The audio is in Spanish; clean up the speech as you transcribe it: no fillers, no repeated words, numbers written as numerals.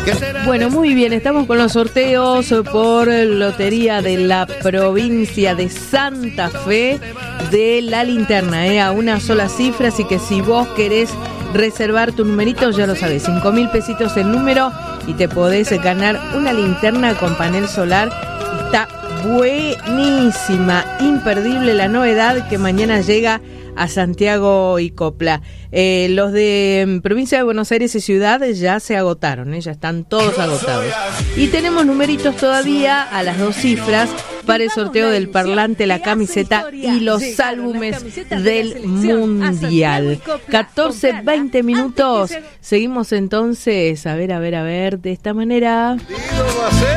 Bueno, muy bien, estamos con los sorteos por Lotería de la provincia de Santa Fe de la linterna, a una sola cifra, así que si vos querés reservar tu numerito, ya lo sabés, 5.000 pesitos el número y te podés ganar una linterna con panel solar. Está buenísima, imperdible la novedad que mañana llega a Santiago y Copla. Los de provincia de Buenos Aires y ciudad ya se agotaron, ya están todos agotados. Y tenemos numeritos todavía a las 2 cifras para el sorteo del parlante, la camiseta y los álbumes del Mundial. 14, 20 minutos. Seguimos entonces, a ver, de esta manera.